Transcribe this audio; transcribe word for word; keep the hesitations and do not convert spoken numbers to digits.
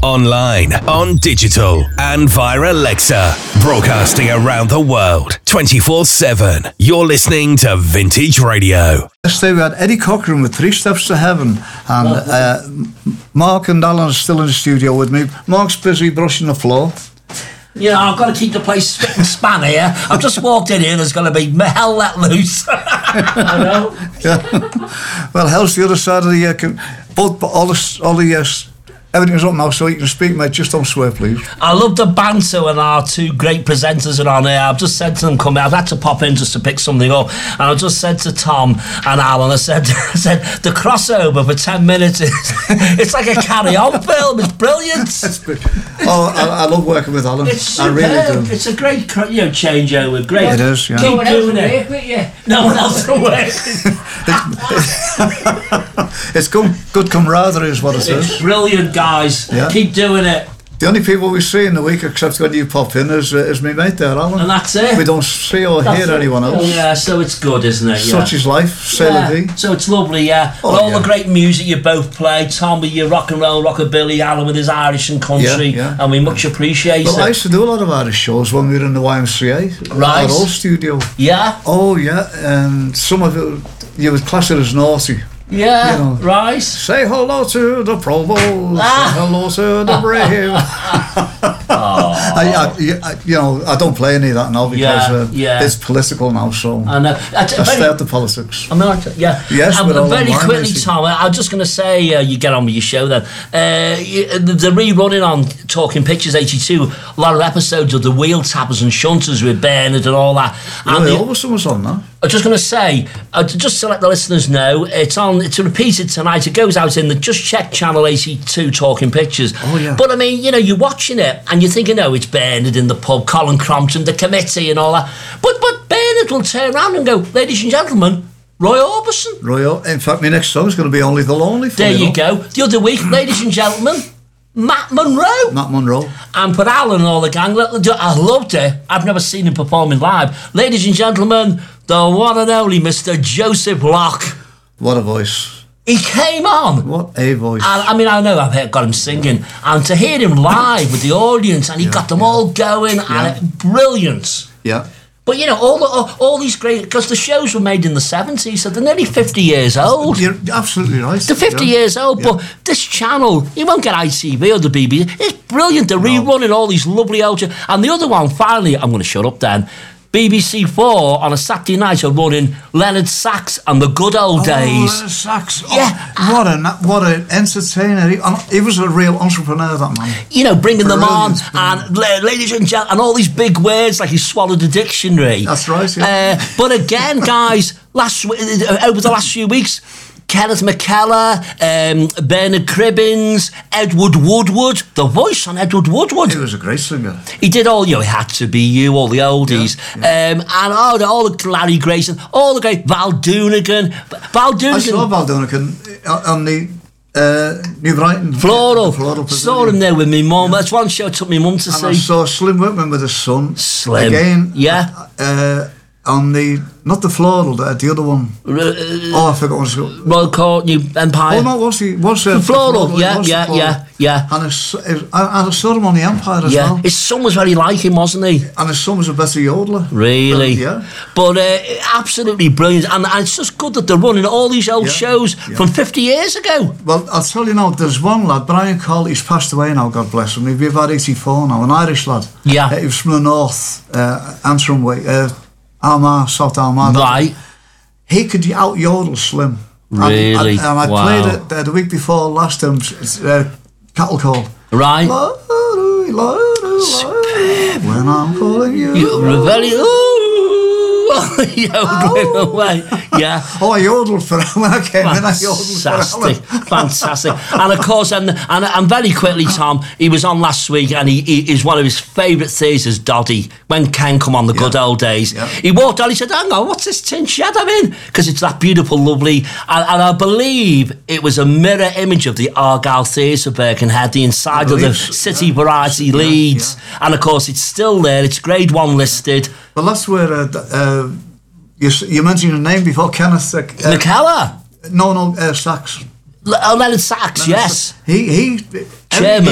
online, on digital, and via Alexa. Broadcasting around the world, twenty-four seven. You're listening to Vintage Radio. Yesterday we had Eddie Cochran with Three Steps to Heaven, and uh, Mark and Alan are still in the studio with me. Mark's busy brushing the floor. You know, I've got to keep the place spick and span here. I've just walked in here, there's going to be hell let loose. I know. Yeah. Well, hell's the other side of the... Uh, can, both, all the... All the uh, everything's up now, so you can speak, mate. Just don't swear, please. I love the banter when our two great presenters are on here. I've just said to them, come here. I've had to pop in just to pick something up. And I just said to Tom and Alan, I said, I said the crossover for ten minutes, is, it's like a carry-on film. It's brilliant. Oh, I, I love working with Alan. It's superb. I really do. It's a great, you know, changeover. Great. It is, yeah. Keep doing it. With you. No one else will work. It's good, good camaraderie is what it is. It's brilliant, guys. Yeah. Keep doing it. The only people we see in the week, except when you pop in, is, uh, is me mate there, Alan. And that's it. We don't see or That's hear it. anyone else. Yeah, so it's good, isn't it? Yeah. Such is life, say la vie. Yeah. So it's lovely, yeah. Oh, and all yeah. the great music you both play. Tom with your rock and roll, rockabilly, Alan with his Irish and country, Yeah, yeah. and we much appreciate Well, it. I used to do a lot of Irish shows when we were in the Y M C A. Right. Our old studio. Yeah, Oh, yeah, and some of it, you would class it as naughty. yeah, You know. right. Say hello to the Provost, Ah. say hello to the Brave. I, I, I, you know, I don't play any of that now because Yeah, uh, yeah. it's political now, so I know. I, I stay out the politics. I mean, I- yeah. Yes, and with all very that wine, quickly, basically. Tom, I- I'm just going to say, uh, you get on with your show then. Uh, you- the, the rerunning on Talking Pictures eighty-two, a lot of episodes of the Wheel Tappers and Shunters with Bernard and all that. Really, And the- Alverson was on that. I'm just going to say, uh, just to let the listeners know, it's on. It's repeated tonight. It goes out in the Just Check Channel eighty-two Talking Pictures. Oh, yeah. But I mean, you know, you're watching it and you're thinking, oh, it's Bernard in the pub, Colin Crompton, the committee, and all that. But but Bernard will turn around and go, ladies and gentlemen, Roy Orbison. Roy, in fact, my next song is going to be Only the Lonely. There you you know. go. The other week, ladies and gentlemen, Matt Monroe. Matt Monroe. And for Alan and all the gang, I loved it. I've never seen him performing live. Ladies and gentlemen, the one and only Mister Joseph Locke. What a voice. He came on. What a voice. And, I mean, I know I've heard, got him singing, and to hear him live with the audience, and he Yeah, got them yeah. all going, Yeah. and it, brilliant. Yeah. But you know, all the, all, all these great, because the shows were made in the seventies, so they're nearly fifty years old. You're absolutely right. They're fifty Yeah. years old, Yeah. but this channel, you won't get I T V or the B B C. It's brilliant. They're rerunning all these lovely old shows. And the other one, finally, I'm going to shut up then. B B C Four on a Saturday night are running Leonard Sachs and the Good Old Oh, Days. Leonard Sachs. Oh, Yeah. What an what an entertainer. He, he was a real entrepreneur, that man. You know, bringing them on, Brilliant, and la- ladies and gentlemen, and all these big words like he swallowed a dictionary. That's right, yeah. Uh, but again, guys, last w- uh, over the last few weeks, Kenneth McKellar, um, Bernard Cribbins, Edward Woodward, the voice on Edward Woodward. He was a great singer. He did all, you know, It Had to Be You, all the oldies. Yeah, Um, and all the, all the Larry Grayson, all the great Val Doonigan. Val Doonigan. I saw Val Doonican on the uh, New Brighton. Floral. the Floral Saw him there with me mum. That's one show I took me mum to And see. I saw Slim Whitman with his son. Slim. Again. Yeah. Uh, on the, not the Floral, the, the other one. Uh, Oh, I forgot what it's called. Royal Court, New Empire. Oh, no, what's he? What's uh, The Floral, it yeah, was the yeah, Floral. yeah, yeah. And, his, his, and I saw him on the Empire as Yeah, well. his son was very like him, wasn't he? And his son was a better yodeler. Really? Uh, yeah. But uh, absolutely brilliant. And, and it's just good that they're running all these old Yeah, shows yeah. from fifty years ago. Well, I'll tell you now, there's one lad, Brian Cole, he's passed away now, God bless him. He'd be about eighty-four now, an Irish lad. Yeah. Uh, he was from the north, uh, Antrim way, uh, Armagh, South Armagh. Right. He could out yodel Slim. Really? And, and, and I Wow. played it uh, the week before last time, uh, Cattle Call. Right. Lottery, lottery, when I'm calling you. You're very... Ooh, yodeling away. Yeah. Oh, I yodeled for him when I came in. I yodeled Fantastic, for him. fantastic. And of course, and, and and very quickly, Tom, he was on last week, and he, he is one of his favourite theatres, Doddy, when Ken come on the good Yeah. old days. Yeah. He walked on, he said, hang on, what's this tin shed I'm in? Because it's that beautiful, lovely, and, and I believe it was a mirror image of the Argyle Theatre, Birkenhead, the inside of the believe so, City yeah. Variety Yeah, Leeds. yeah. And of course, it's still there, it's grade one listed. Well, that's where uh, th- uh, you, s- you mentioned your name before, Kenneth. Uh, uh, McKellar. no, no, uh, Sachs. L- oh, Leonard Sachs, Leonard yes. Sa- He, he, Chairman.